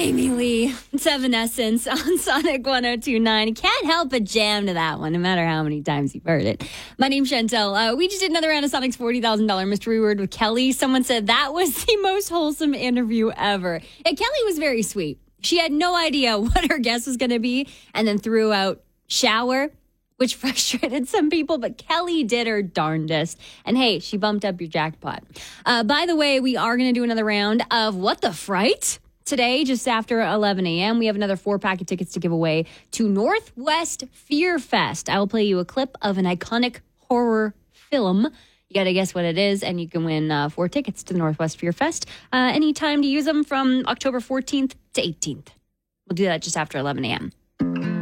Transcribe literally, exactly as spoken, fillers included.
Amy Lee, it's Evanescence on Sonic one oh two point nine. Can't help but jam to that one, no matter how many times you've heard it. My name's Chantel. Uh, we just did another round of Sonic's forty thousand dollars mystery word with Kelly. Someone said that was the most wholesome interview ever. And Kelly was very sweet. She had no idea what her guess was going to be and then threw out shower, which frustrated some people, but Kelly did her darndest. And hey, she bumped up your jackpot. Uh, by the way, we are going to do another round of What the Fright? Today, just after eleven a.m., we have another four-pack of tickets to give away to Northwest Fear Fest. I will play you a clip of an iconic horror film. You got to guess what it is, and you can win uh, four tickets to the Northwest Fear Fest. Uh, any time to use them from October fourteenth to eighteenth. We'll do that just after eleven a.m.